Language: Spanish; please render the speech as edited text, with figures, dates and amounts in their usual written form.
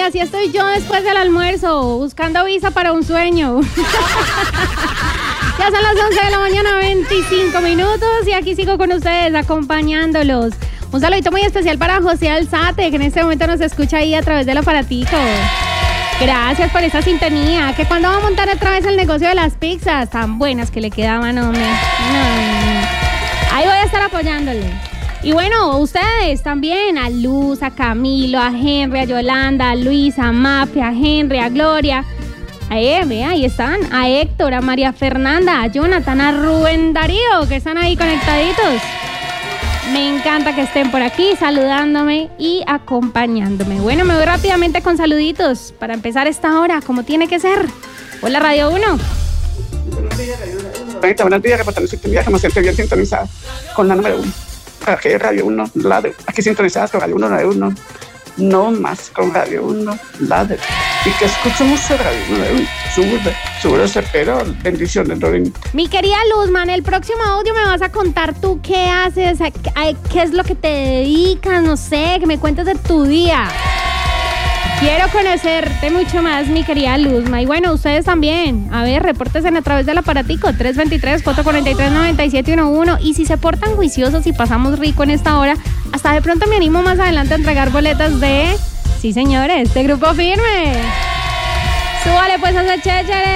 así estoy yo después del almuerzo, buscando visa para un sueño. Ya son las 11 de la mañana, 25 minutos, y aquí sigo con ustedes, acompañándolos. Un saludito muy especial para José Alzate, que en este momento nos escucha ahí a través del aparatico. Gracias por esa sintonía. Que cuando va a montar otra vez el negocio de las pizzas, tan buenas que le quedaban, hombre. No. Ahí voy a estar apoyándole. Y bueno, ustedes también, a Luz, a Camilo, a Henry, a Yolanda, a Luis, a Mafe, a Henry, a Gloria. Ahí están, a Héctor, a María Fernanda, a Jonathan, a Rubén Darío, que están ahí conectaditos. Me encanta que estén por aquí saludándome y acompañándome. Bueno, me voy rápidamente con saluditos para empezar esta hora, como tiene que ser. Hola, Radio 1. Buenos días, reportando sintonía, que me siento bien sintonizada con la número 1. Aquí Radio 1, aquí sintonizadas con Radio 1, Radio 1. No más con Radio 1, y que escuchemos Radio 1, seguro se espera. Bendiciones, Lorin. Mi querida Luzman, el próximo audio me vas a contar tú qué haces, qué es lo que te dedicas, no sé, que me cuentes de tu día. Quiero conocerte mucho más, mi querida Luzma. Y bueno, ustedes también. A ver, repórtense a través del aparatico 323-443-9711. Y si se portan juiciosos y pasamos rico en esta hora, hasta de pronto me animo más adelante a entregar boletas de... Sí, señores, de Grupo Firme. Súbale pues a ese chéchere.